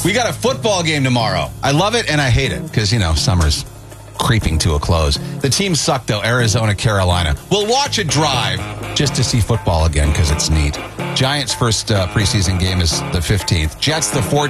We got a football game tomorrow. I love it and I hate it because, summer's creeping to a close. The teams suck, though. Arizona, Carolina. We'll watch it drive just to see football again because it's neat. Giants' first preseason game is the 15th. Jets the 14th.